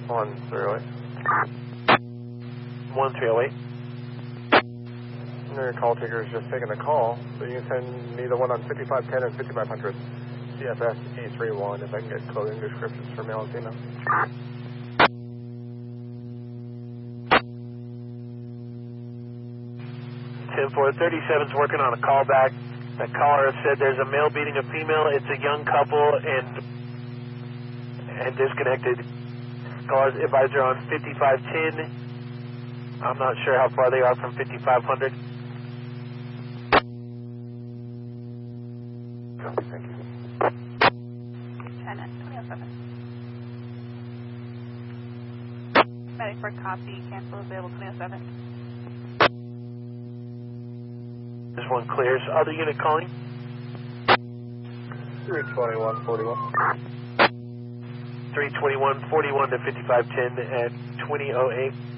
1308. 1308. Your call taker is just taking a call, so you can send me the one on 5510 and 5500. CFS E31 if I can get clothing descriptions for male and female. 10-4-37's working on a callback. The caller said there's a male beating a female. It's a young couple and disconnected. Caller's advisor on 5510. I'm not sure how far they are from 5500. Thank you. China, 2007. Medic for copy, cancel available 2007. This one clears. Other unit calling? 32141. 32141 to 5510 at 2008.